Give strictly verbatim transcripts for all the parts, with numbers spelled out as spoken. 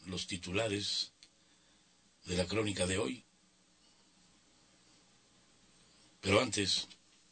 los titulares de la crónica de hoy. Pero antes,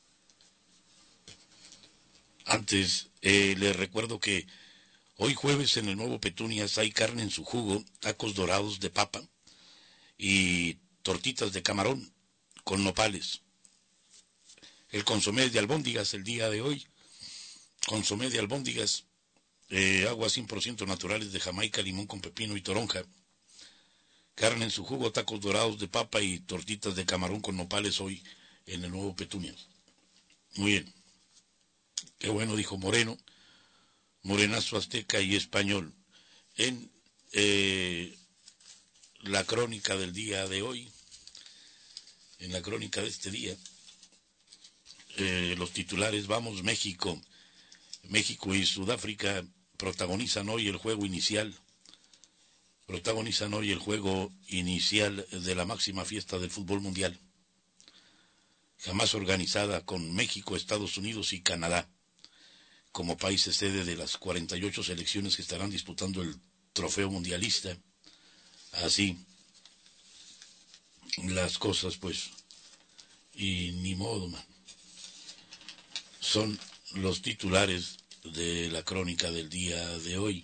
antes eh, les recuerdo que hoy jueves en el Nuevo Petunias hay carne en su jugo, tacos dorados de papa y tortitas de camarón con nopales. El consomé de albóndigas el día de hoy, consomé de albóndigas, eh, aguas cien por ciento naturales de Jamaica, limón con pepino y toronja. Carne en su jugo, tacos dorados de papa y tortitas de camarón con nopales hoy en el Nuevo Petunias. Muy bien. Qué bueno, dijo Moreno, morenazo azteca y español. En eh, la crónica del día de hoy, en la crónica de este día, eh, los titulares, vamos, México. México y Sudáfrica protagonizan hoy el juego inicial. Protagonizan hoy el juego inicial de la máxima fiesta del fútbol mundial, jamás organizada, con México, Estados Unidos y Canadá como países sede de las cuarenta y ocho selecciones que estarán disputando el trofeo mundialista. Así las cosas, pues, y ni modo, man. Son los titulares de la crónica del día de hoy.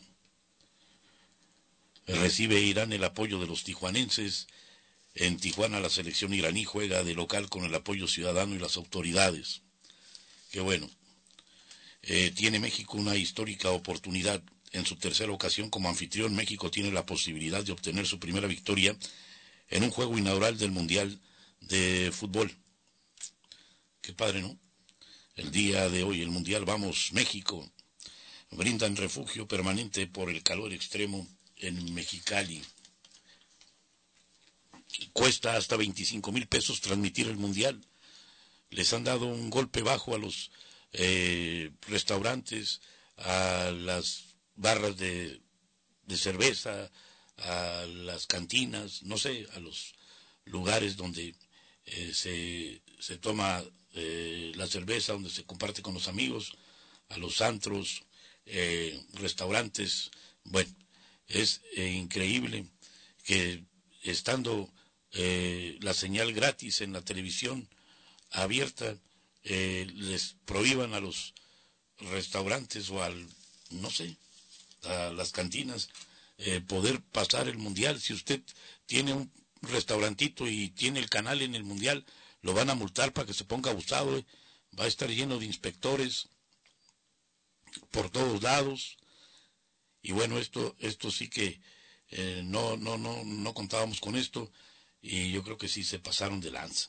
Recibe Irán el apoyo de los tijuanenses. En Tijuana la selección iraní juega de local con el apoyo ciudadano y las autoridades. Qué bueno. Eh, tiene México una histórica oportunidad. En su tercera ocasión como anfitrión, México tiene la posibilidad de obtener su primera victoria en un juego inaugural del Mundial de Fútbol. Qué padre, ¿no? El día de hoy, el Mundial, vamos, México. Brindan refugio permanente por el calor extremo en Mexicali. Cuesta hasta veinticinco mil pesos transmitir el Mundial. Les han dado un golpe bajo a los eh, restaurantes, a las barras de, de cerveza, a las cantinas, no sé, a los lugares donde eh, se, se toma eh, la cerveza, donde se comparte con los amigos, a los antros, eh, restaurantes. Bueno, es eh, increíble que estando eh, la señal gratis en la televisión abierta, eh, les prohíban a los restaurantes o al, no sé, a las cantinas, eh, poder pasar el Mundial. Si usted tiene un restaurantito y tiene el canal en el Mundial, lo van a multar para que se ponga abusado, eh. Va a estar lleno de inspectores por todos lados. Y bueno, esto esto sí que eh, no no no no contábamos con esto, y yo creo que sí se pasaron de lanza.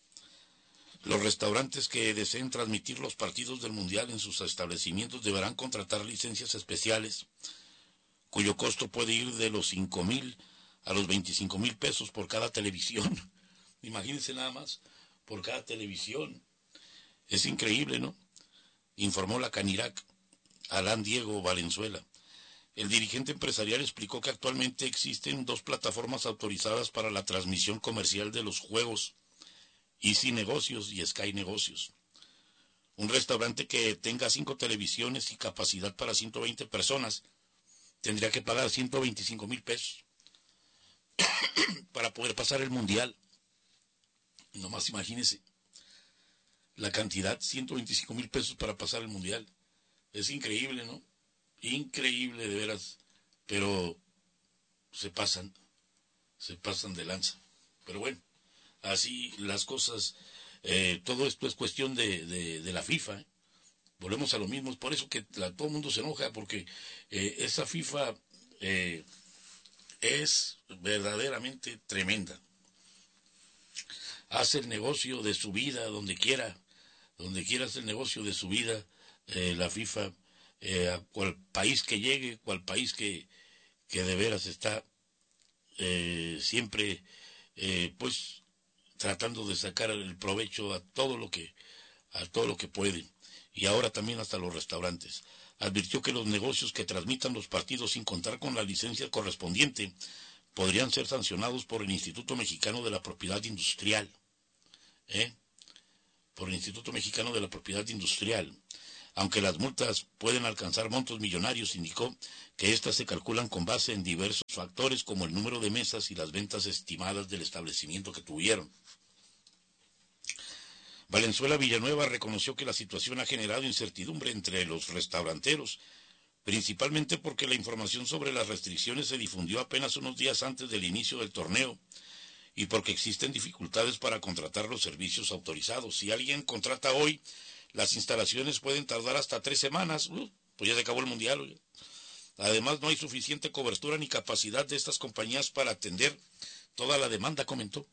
Los restaurantes que deseen transmitir los partidos del Mundial en sus establecimientos deberán contratar licencias especiales, cuyo costo puede ir de los cinco mil a los veinticinco mil pesos por cada televisión. Imagínense nada más, por cada televisión. Es increíble, ¿no? Informó la Canirac, Alan Diego Valenzuela. El dirigente empresarial explicó que actualmente existen dos plataformas autorizadas para la transmisión comercial de los juegos: Easy Negocios y Sky Negocios. Un restaurante que tenga cinco televisiones y capacidad para ciento veinte personas tendría que pagar ciento veinticinco mil pesos para poder pasar el Mundial. Nomás imagínense la cantidad, ciento veinticinco mil pesos para pasar el Mundial. Es increíble, ¿no? Increíble, de veras, pero se pasan, se pasan de lanza. Pero bueno, así las cosas, eh, todo esto es cuestión de, de, de la FIFA, ¿eh? Volvemos a lo mismo, es por eso que la, todo el mundo se enoja, porque eh, esa FIFA eh, es verdaderamente tremenda. Hace el negocio de su vida donde quiera, donde quiera hacer el negocio de su vida, eh, la FIFA. Eh, a cual país que llegue, cual país que, que de veras está eh, siempre eh, pues tratando de sacar el provecho a todo lo que a todo lo que puede, y ahora también hasta los restaurantes. Advirtió que los negocios que transmitan los partidos sin contar con la licencia correspondiente podrían ser sancionados por el Instituto Mexicano de la Propiedad Industrial, ¿eh? por el Instituto Mexicano de la Propiedad Industrial. Aunque las multas pueden alcanzar montos millonarios, indicó que éstas se calculan con base en diversos factores como el número de mesas y las ventas estimadas del establecimiento que tuvieron. Valenzuela Villanueva reconoció que la situación ha generado incertidumbre entre los restauranteros, principalmente porque la información sobre las restricciones se difundió apenas unos días antes del inicio del torneo y porque existen dificultades para contratar los servicios autorizados. Si alguien contrata hoy, las instalaciones pueden tardar hasta tres semanas, uh, pues ya se acabó el mundial. Oye. Además, no hay suficiente cobertura ni capacidad de estas compañías para atender toda la demanda, comentó.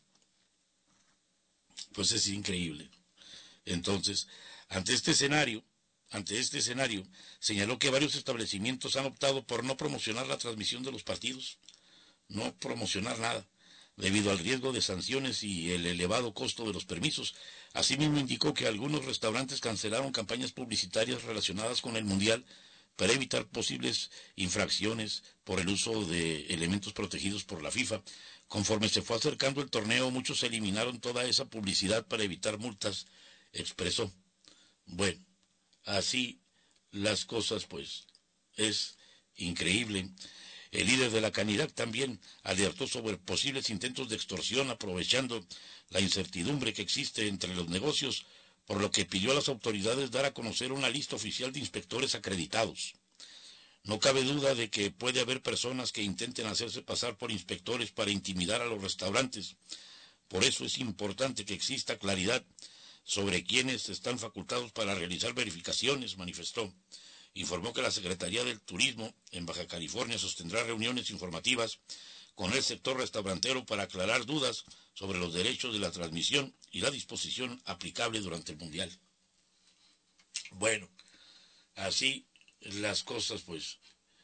Pues es increíble. Entonces, ante este escenario, ante este escenario, señaló que varios establecimientos han optado por no promocionar la transmisión de los partidos, no promocionar nada, debido al riesgo de sanciones y el elevado costo de los permisos. Asimismo, indicó que algunos restaurantes cancelaron campañas publicitarias relacionadas con el Mundial para evitar posibles infracciones por el uso de elementos protegidos por la FIFA. Conforme se fue acercando el torneo, muchos eliminaron toda esa publicidad para evitar multas, expresó. Bueno, así las cosas, pues, es increíble. El líder de la Canirac también alertó sobre posibles intentos de extorsión aprovechando la incertidumbre que existe entre los negocios, por lo que pidió a las autoridades dar a conocer una lista oficial de inspectores acreditados. No cabe duda de que puede haber personas que intenten hacerse pasar por inspectores para intimidar a los restaurantes. Por eso es importante que exista claridad sobre quiénes están facultados para realizar verificaciones, manifestó. Informó que la Secretaría del Turismo en Baja California sostendrá reuniones informativas con el sector restaurantero para aclarar dudas sobre los derechos de la transmisión y la disposición aplicable durante el Mundial. Bueno, así las cosas, pues,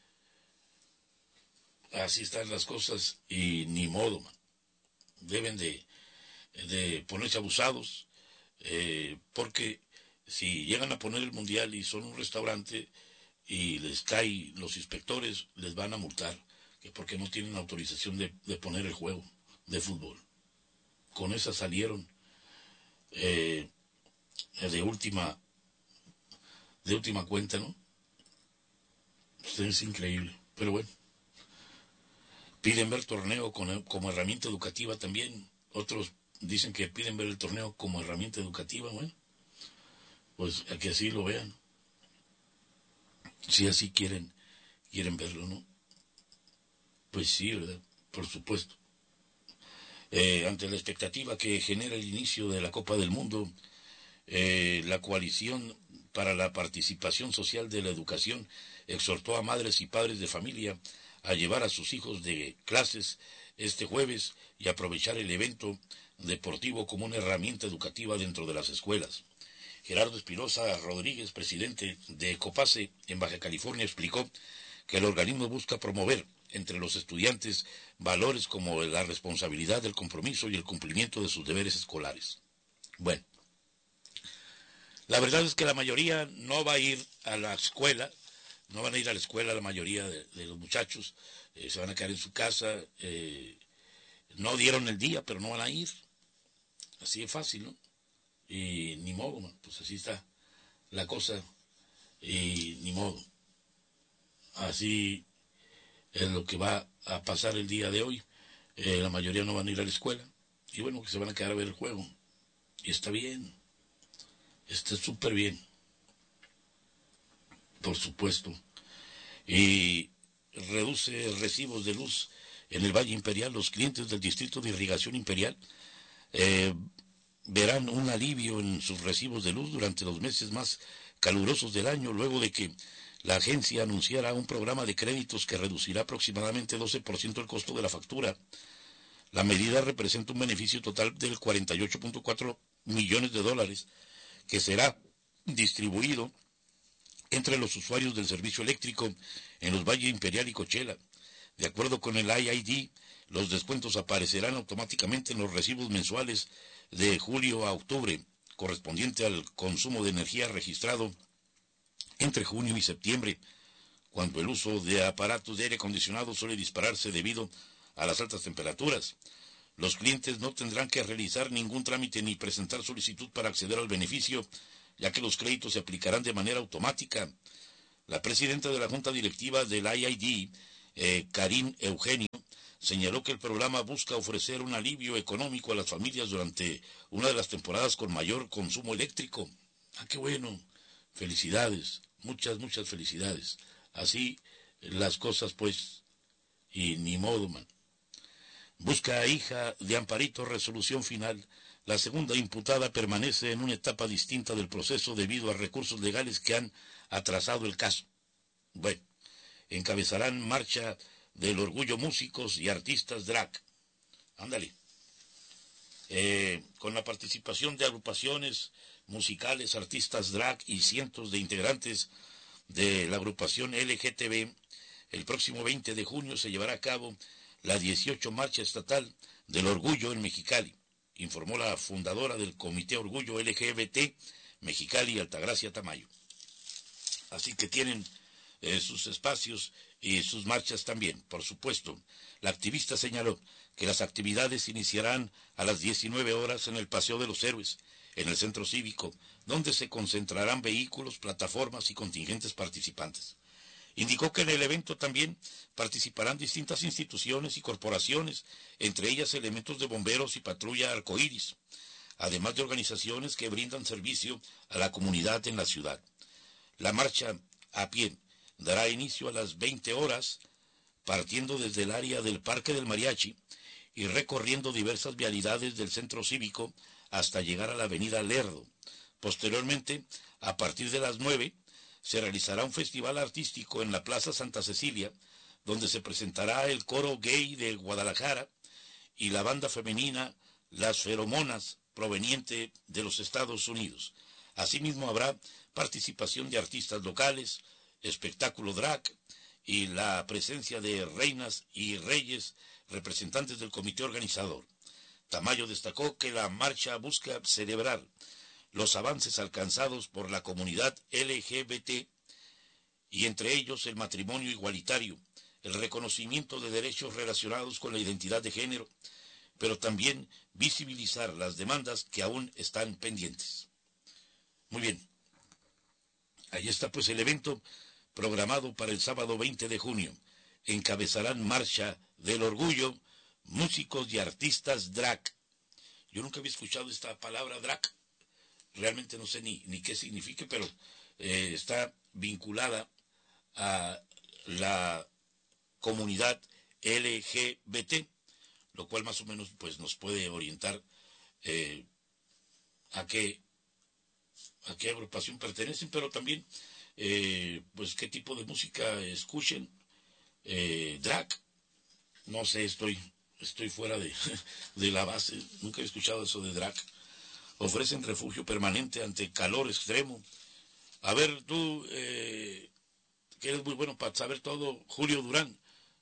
así están las cosas y ni modo, man. Deben de, de ponerse abusados, eh, porque si llegan a poner el Mundial y son un restaurante y les cae los inspectores, les van a multar, que porque no tienen autorización de, de poner el juego de fútbol. Con esa salieron eh, de última de última cuenta, ¿no? Es increíble, pero bueno. Piden ver torneo con, como herramienta educativa también. Otros dicen que piden ver el torneo como herramienta educativa, bueno. Pues a que así lo vean. Si así quieren, quieren verlo, ¿no? Pues sí, ¿verdad? Por supuesto. Eh, ante la expectativa que genera el inicio de la Copa del Mundo, eh, la Coalición para la Participación Social de la Educación exhortó a madres y padres de familia a llevar a sus hijos de clases este jueves y aprovechar el evento deportivo como una herramienta educativa dentro de las escuelas. Gerardo Espinosa Rodríguez, presidente de COPACE en Baja California, explicó que el organismo busca promover entre los estudiantes valores como la responsabilidad, el compromiso y el cumplimiento de sus deberes escolares. Bueno, la verdad es que la mayoría no va a ir a la escuela, no van a ir a la escuela la mayoría de, de los muchachos, eh, se van a quedar en su casa, eh, no dieron el día, pero no van a ir, así es fácil, ¿no? Y ni modo, man, pues así está la cosa, y ni modo, así es lo que va a pasar el día de hoy. Eh, la mayoría no van a ir a la escuela, y bueno, que se van a quedar a ver el juego, y está bien, está súper bien, por supuesto, y reduce recibos de luz en el Valle Imperial. Los clientes del Distrito de Irrigación Imperial eh, verán un alivio en sus recibos de luz durante los meses más calurosos del año, luego de que la agencia anunciara un programa de créditos que reducirá aproximadamente doce por ciento el costo de la factura. La medida representa un beneficio total del cuarenta y ocho punto cuatro millones de dólares que será distribuido entre los usuarios del servicio eléctrico en los Valle Imperial y Coachella. De acuerdo con el I I D, los descuentos aparecerán automáticamente en los recibos mensuales de julio a octubre, correspondiente al consumo de energía registrado entre junio y septiembre, cuando el uso de aparatos de aire acondicionado suele dispararse debido a las altas temperaturas. Los clientes no tendrán que realizar ningún trámite ni presentar solicitud para acceder al beneficio, ya que los créditos se aplicarán de manera automática. La presidenta de la Junta Directiva del I I D, eh, Karin Eugenio, señaló que el programa busca ofrecer un alivio económico a las familias durante una de las temporadas con mayor consumo eléctrico. ¡Ah, qué bueno! Felicidades, muchas, muchas felicidades. Así las cosas, pues, y ni modo, man. Busca a hija de Amparito resolución final. La segunda imputada permanece en una etapa distinta del proceso debido a recursos legales que han atrasado el caso. Bueno, encabezarán marcha del orgullo músicos y artistas drag. Ándale. Eh, con la participación de agrupaciones musicales, artistas drag y cientos de integrantes de la agrupación L G T B, el próximo veinte de junio se llevará a cabo la dieciocho Marcha Estatal del Orgullo en Mexicali, informó la fundadora del Comité Orgullo L G B T Mexicali, Altagracia Tamayo. Así que tienen eh, sus espacios y sus marchas también, por supuesto. La activista señaló que las actividades iniciarán a las diecinueve horas en el Paseo de los Héroes, en el Centro Cívico, donde se concentrarán vehículos, plataformas y contingentes participantes. Indicó que en el evento también participarán distintas instituciones y corporaciones, entre ellas elementos de bomberos y patrulla arcoíris, además de organizaciones que brindan servicio a la comunidad en la ciudad. La marcha a pie dará inicio a las veinte horas, partiendo desde el área del Parque del Mariachi y recorriendo diversas vialidades del Centro Cívico hasta llegar a la Avenida Lerdo. Posteriormente, a partir de las nueve, se realizará un festival artístico en la Plaza Santa Cecilia, donde se presentará el coro gay de Guadalajara y la banda femenina Las Feromonas, proveniente de los Estados Unidos. Asimismo habrá participación de artistas locales, espectáculo drag y la presencia de reinas y reyes, representantes del comité organizador. Tamayo destacó que la marcha busca celebrar los avances alcanzados por la comunidad L G B T y entre ellos el matrimonio igualitario, el reconocimiento de derechos relacionados con la identidad de género, pero también visibilizar las demandas que aún están pendientes. Muy bien, ahí está pues el evento programado para el sábado veinte de junio. Encabezarán marcha del orgullo músicos y artistas drag. Yo nunca había escuchado esta palabra drag. Realmente no sé ni, ni qué significa, pero eh, está vinculada a la comunidad L G B T, lo cual más o menos pues nos puede orientar eh, a qué a qué agrupación pertenecen, pero también eh, pues qué tipo de música escuchen. Eh, drag, no sé, estoy estoy fuera de, de la base, nunca he escuchado eso de drag. Ofrecen refugio permanente ante calor extremo. A ver, tú, eh, que eres muy bueno para saber todo, Julio Durán,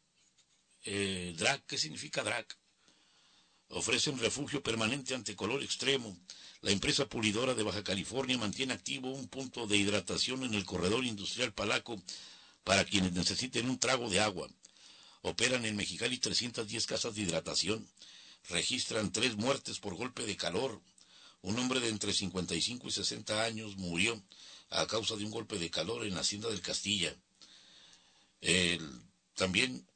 eh, drag, ¿qué significa drag? Ofrecen refugio permanente ante calor extremo. La empresa pulidora de Baja California mantiene activo un punto de hidratación en el corredor industrial Palaco para quienes necesiten un trago de agua. Operan en Mexicali trescientas diez casas de hidratación. Registran tres muertes por golpe de calor. Un hombre de entre cincuenta y cinco y sesenta años murió a causa de un golpe de calor en la hacienda del Castilla. El, también,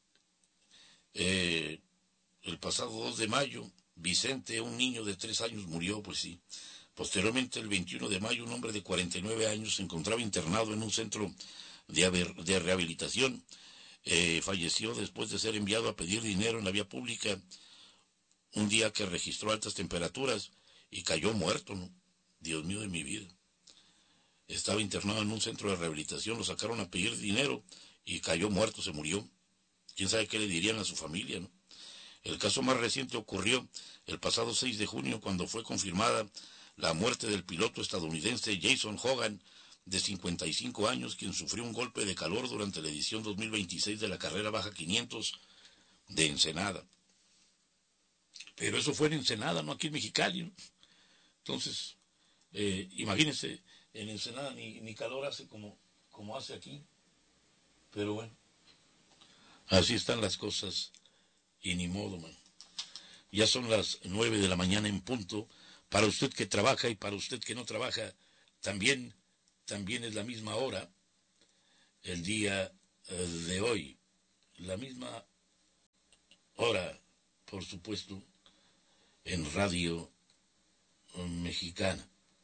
eh, el pasado dos de mayo, Vicente, un niño de tres años, murió, pues sí. Posteriormente, el veintiuno de mayo, un hombre de cuarenta y nueve años se encontraba internado en un centro de, haber, de rehabilitación. Eh, falleció después de ser enviado a pedir dinero en la vía pública un día que registró altas temperaturas y cayó muerto, ¿no? Dios mío de mi vida. Estaba internado en un centro de rehabilitación, lo sacaron a pedir dinero y cayó muerto, se murió. ¿Quién sabe qué le dirían a su familia, no? El caso más reciente ocurrió el pasado seis de junio, cuando fue confirmada la muerte del piloto estadounidense Jason Hogan, de cincuenta y cinco años, quien sufrió un golpe de calor durante la edición dos mil veintiséis de la carrera Baja quinientos de Ensenada. Pero eso fue en Ensenada, no aquí en Mexicali, ¿no? Entonces, eh, imagínense, en Ensenada ni, ni calor hace como, como hace aquí. Pero bueno, así están las cosas y ni modo, man. Ya son las nueve de la mañana en punto. Para usted que trabaja y para usted que no trabaja, también, también es la misma hora, el día eh, de hoy, la misma hora, por supuesto, en Radio Mexicana.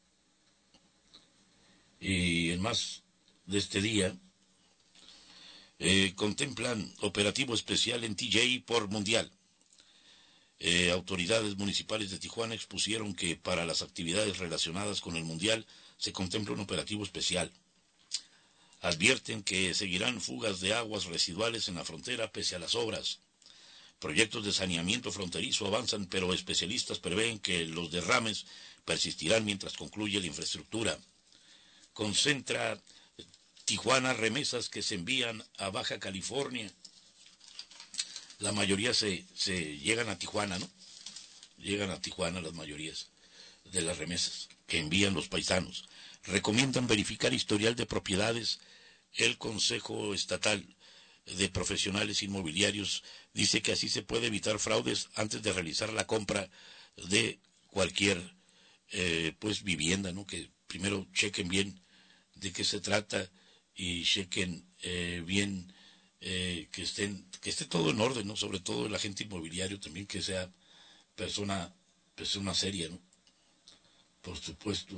Y en más de este día, eh, contemplan operativo especial en T J por Mundial. Eh, autoridades municipales de Tijuana expusieron que para las actividades relacionadas con el Mundial se contempla un operativo especial. Advierten que seguirán fugas de aguas residuales en la frontera pese a las obras. Proyectos de saneamiento fronterizo avanzan, pero especialistas prevén que los derrames persistirán mientras concluye la infraestructura. Concentra Tijuana remesas que se envían a Baja California. La mayoría se, se llegan a Tijuana, ¿no? Llegan a Tijuana las mayorías de las remesas que envían los paisanos. Recomiendan verificar historial de propiedades. El Consejo Estatal de Profesionales Inmobiliarios dice que así se puede evitar fraudes antes de realizar la compra de cualquier eh, pues vivienda, ¿no? Que primero chequen bien de qué se trata y chequen eh, bien eh, que estén que esté todo en orden, ¿no? Sobre todo el agente inmobiliario también, que sea persona persona seria, ¿no? Por supuesto.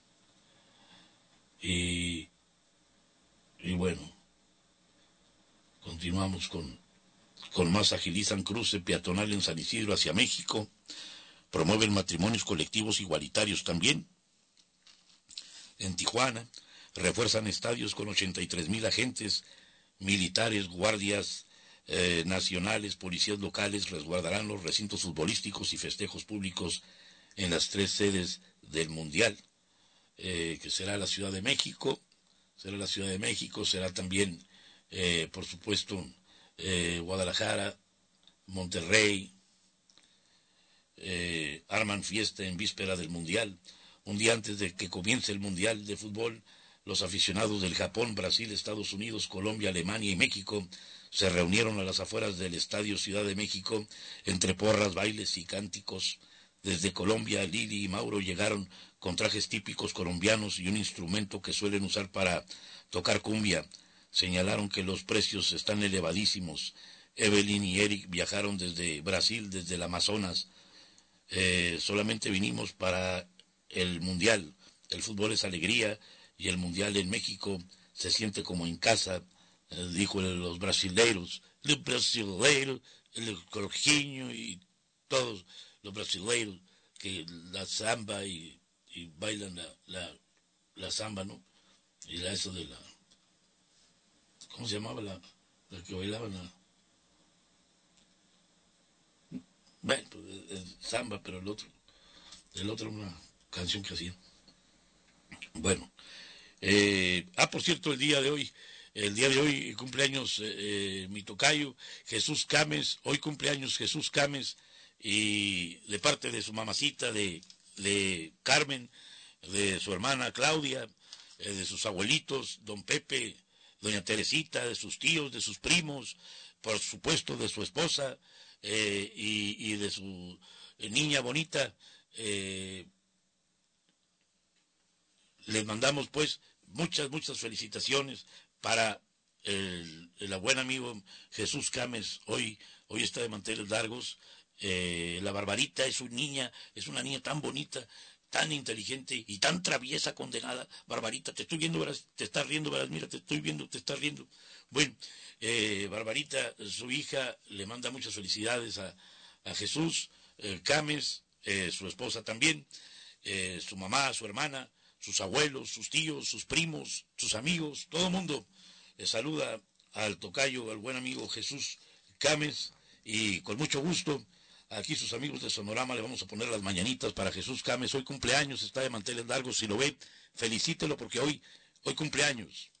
Y y bueno, continuamos con con más. Agilizan cruce peatonal en San Isidro hacia México. Promueven matrimonios colectivos igualitarios también. En Tijuana refuerzan estadios con ochenta y tres mil agentes militares, guardias eh, nacionales, policías locales resguardarán los recintos futbolísticos y festejos públicos en las tres sedes del Mundial, eh, que será la Ciudad de México, será la Ciudad de México, será también, eh, por supuesto, eh, Guadalajara, Monterrey. Eh, arman fiesta en víspera del Mundial. Un día antes de que comience el Mundial de Fútbol, los aficionados del Japón, Brasil, Estados Unidos, Colombia, Alemania y México se reunieron a las afueras del Estadio Ciudad de México entre porras, bailes y cánticos. Desde Colombia, Lili y Mauro llegaron con trajes típicos colombianos y un instrumento que suelen usar para tocar cumbia. Señalaron que los precios están elevadísimos. Evelyn y Eric viajaron desde Brasil, desde el Amazonas. Eh, solamente vinimos para el Mundial. El fútbol es alegría y el Mundial en México se siente como en casa, eh, dijo el, los brasileiros. Los brasileiros, el Jorginho y todos los brasileiros que la samba y, y bailan la, la, la samba, ¿no? Y la eso de la... ¿Cómo se llamaba la, la que bailaban la... Bueno, pues es samba, pero el otro, el otro una canción que hacía. Bueno, eh, ah, por cierto, el día de hoy, el día de hoy cumpleaños eh, eh, mi tocayo, Jesús Cames, hoy cumpleaños Jesús Cames, y de parte de su mamacita, de, de Carmen, de su hermana Claudia, eh, de sus abuelitos, don Pepe, doña Teresita, de sus tíos, de sus primos, por supuesto de su esposa, eh, y, y de su eh, niña bonita. Eh, les mandamos pues muchas, muchas felicitaciones para el, el buen amigo Jesús Cames. Hoy, hoy está de manteles largos. Eh, la Barbarita es una niña, es una niña tan bonita, tan inteligente y tan traviesa, condenada. Barbarita, te estoy viendo, verás, te estás riendo, verás, mira, te estoy viendo, te estás riendo. Bueno, eh, Barbarita, su hija, le manda muchas felicidades a, a Jesús eh, Cames, eh, su esposa también, eh, su mamá, su hermana, sus abuelos, sus tíos, sus primos, sus amigos, todo el mundo eh, saluda al tocayo, al buen amigo Jesús Cames, y con mucho gusto, aquí sus amigos de Sonorama le vamos a poner las mañanitas para Jesús Cames. Hoy cumpleaños, está de manteles largos, si lo ve, felicítelo porque hoy, hoy cumpleaños.